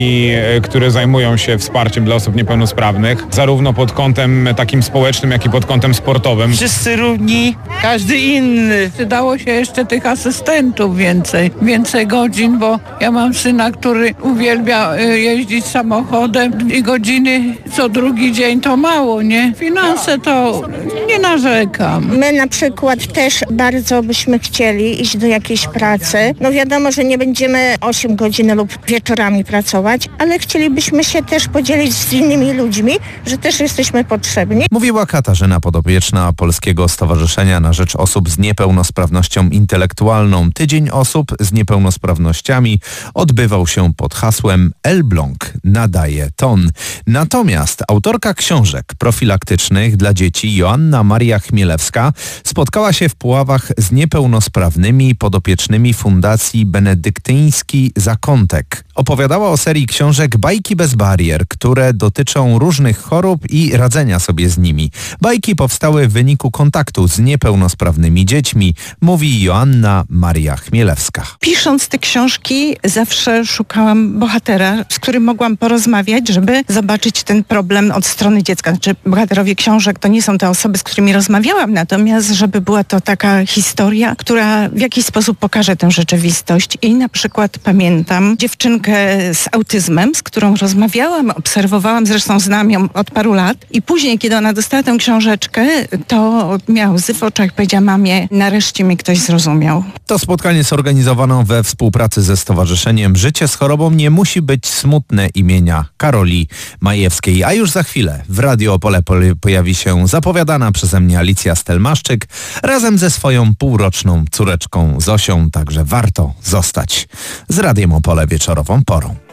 które zajmują się wsparciem dla osób niepełnosprawnych, zarówno pod kątem takim społecznym, jak i pod kątem sportowym. Wszyscy równi, każdy inny. Dało się jeszcze tych asystentów więcej godzin, bo ja mam syna, który uwielbia jeździć samochodem i godziny co drugi dzień to mało, nie? Finanse to nie narzekam. My na przykład też bardzo byśmy chcieli iść do jakiejś pracy. No wiadomo, że nie będziemy 8 godzin lub wieczorami pracować, ale chcielibyśmy się też podzielić z innymi ludźmi, że też jesteśmy potrzebni. Mówiła Katarzyna Podopieczna Polskiego Stowarzyszenia na Rzecz Osób z Niepełnosprawnością Intelektualną. Tydzień osób z niepełnosprawnościami odbywał się pod hasłem Elbląg nadaje ton. Natomiast autorka książek profilaktycznych dla dzieci Joanna Maria Chmielewska spotkała się w Puławach z niepełnosprawnymi podopiecznymi Fundacji Benedyktyński Zakątek. Opowiadała o serii książek Bajki bez barier, które dotyczą różnych chorób i radzenia sobie z nimi. Bajki powstały w wyniku kontaktu z niepełnosprawnymi dziećmi, mówi Joanna Maria Chmielewska. Pisząc te książki zawsze szukałam bohatera, z którym mogłam porozmawiać, żeby zobaczyć ten problem od strony dziecka. Znaczy, bohaterowie książek to nie są te osoby, z którymi rozmawiałam, natomiast żeby była to taka historia, która w jakiś sposób pokaże tę rzeczywistość. I na przykład pamiętam dziewczynkę z autyzmem, z którą rozmawiałam, obserwowałam, zresztą znam ją od paru lat. I później, kiedy ona dostała tę książeczkę, to miała łzy w oczach, powiedziała mamie, nareszcie mnie ktoś zrozumiał. To spotkanie zorganizowano we współpracy ze Stowarzyszeniem Życie z chorobą nie musi być smutne imienia Karoli Majewskiej. A już za chwilę w Radio Opole pojawi się zapowiadana przeze mnie Alicja Stelmaszczyk razem ze swoją półroczną córeczką Zosią, także warto zostać z Radiem Opole wieczorową porą.